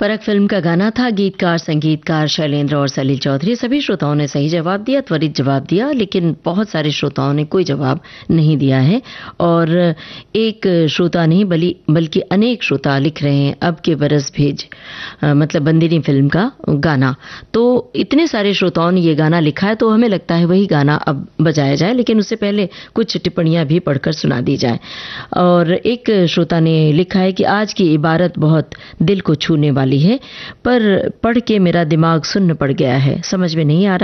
परख फिल्म का गाना था। गीतकार संगीतकार शैलेंद्र और सलील चौधरी। सभी श्रोताओं ने सही जवाब दिया, त्वरित जवाब दिया, लेकिन बहुत सारे श्रोताओं ने कोई जवाब नहीं दिया है। और एक श्रोता नहीं बल्कि अनेक श्रोता लिख रहे हैं अब के बरस भेज, मतलब बंदिनी फिल्म का गाना। तो इतने सारे श्रोताओं ने ये गाना लिखा है तो हमें लगता है वही गाना अब बजाया जाए, लेकिन उससे पहले कुछ टिप्पणियां भी पढ़कर सुना दी जाए। और एक श्रोता ने लिखा है कि आज की इबारत बहुत दिल को छूने वाली है, पर पढ़ के मेरा दिमाग सुन्न पड़ गया है, समझ में नहीं आ रहा